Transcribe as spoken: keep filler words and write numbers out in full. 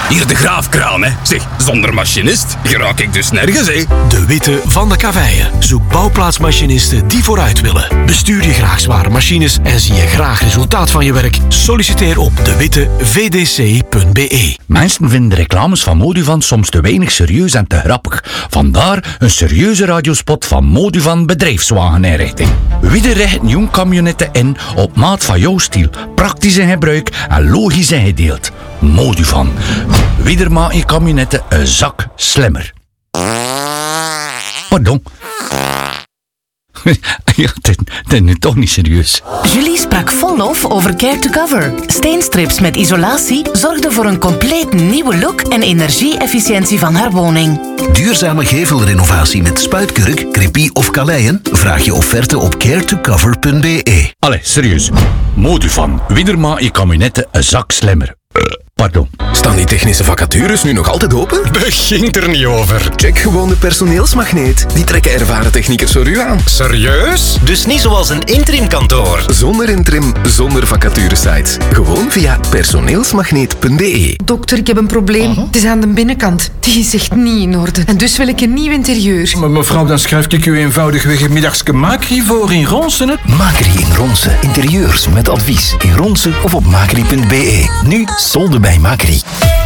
Hier de graafkraan, hè. Zeg, zonder machinist geraak ik dus nergens, hè. De Witte van de Kaveien. Zoek bouwplaatsmachinisten die vooruit willen. Bestuur je graag zware machines en zie je graag resultaat van je werk? Solliciteer op de witte v d c punt b e. Mensen vinden de reclames van Moduvan soms te weinig serieus en te grappig. Vandaar een serieuze radiospot van Moduvan Bedrijfswageninrichting. Wie richt nieuw camionetten in op maat van jouw stijl, praktisch in gebruik en logisch ingedeeld. Moduvan. Wie maakt je camionetten een zak slimmer. Pardon. Ja, dit is nu toch niet serieus. Julie sprak vol lof over Care to Cover. Steenstrips met isolatie zorgden voor een compleet nieuwe look en energie-efficiëntie van haar woning. Duurzame gevelrenovatie met spuitkurk, crepie of kaleien? Vraag je offerte op care to cover punt b e. Allee, serieus. Moduvan. Wie maakt je camionetten een zak slimmer. Pardon. Staan die technische vacatures nu nog altijd open? Begint er niet over. Check gewoon de personeelsmagneet. Die trekken ervaren techniekers voor u aan. Serieus? Dus niet zoals een interimkantoor. Zonder interim, zonder vacaturesites. Gewoon via personeelsmagneet punt b e. Dokter, ik heb een probleem. Uh-huh. Het is aan de binnenkant. Die is echt niet in orde. En dus wil ik een nieuw interieur. Maar mevrouw, dan schrijf ik u eenvoudigweg een middagske Macri voor in Ronsen. Macri in Ronsen. Interieurs met advies. In Ronsen of op macri punt b e. Nu solden bij Macri.